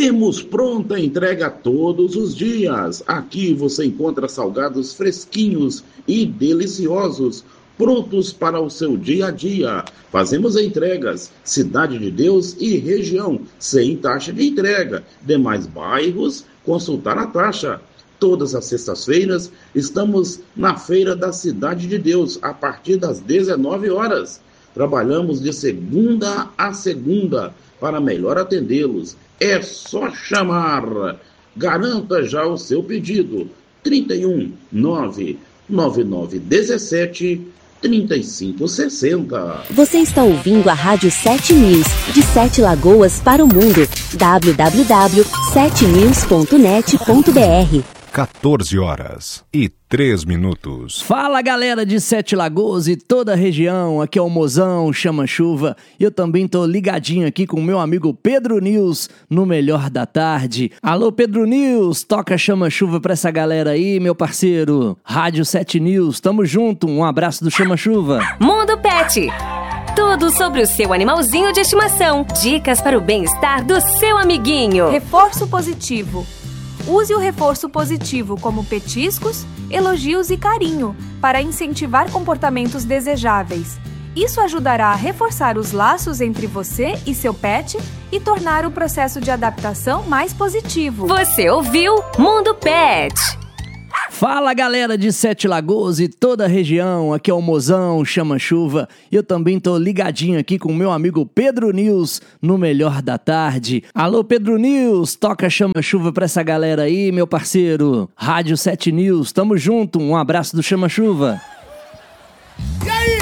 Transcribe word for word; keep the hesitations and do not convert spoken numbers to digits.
Temos pronta entrega todos os dias. Aqui você encontra salgados fresquinhos e deliciosos, prontos para o seu dia a dia. Fazemos entregas, Cidade de Deus e região, sem taxa de entrega. Demais bairros, consultar a taxa. Todas as sextas-feiras estamos na Feira da Cidade de Deus, a partir das dezenove horas. Trabalhamos de segunda a segunda para melhor atendê-los. É só chamar. Garanta já o seu pedido. trinta e um, nove nove nove um sete, trinta e cinco sessenta. Você está ouvindo a Rádio sete News, de Sete Lagoas para o mundo. w w w ponto sete news ponto net ponto b r. quatorze horas e três minutos. Fala, galera de Sete Lagoas e toda a região, aqui é o Mozão, Chama Chuva, e eu também tô ligadinho aqui com o meu amigo Pedro News, no Melhor da Tarde. Alô, Pedro News, toca Chama Chuva pra essa galera aí, meu parceiro. Rádio sete News, tamo junto, um abraço do Chama Chuva. Mundo Pet. Tudo sobre o seu animalzinho de estimação. Dicas para o bem-estar do seu amiguinho. Reforço positivo. Use o reforço positivo como petiscos, elogios e carinho para incentivar comportamentos desejáveis. Isso ajudará a reforçar os laços entre você e seu pet e tornar o processo de adaptação mais positivo. Você ouviu Mundo Pet. Fala, galera de Sete Lagoas e toda a região, aqui é o Mozão, Chama Chuva, e eu também tô ligadinho aqui com o meu amigo Pedro News, no Melhor da Tarde. Alô, Pedro News, toca Chama Chuva pra essa galera aí, meu parceiro. Rádio sete News, tamo junto, um abraço do Chama Chuva. E aí,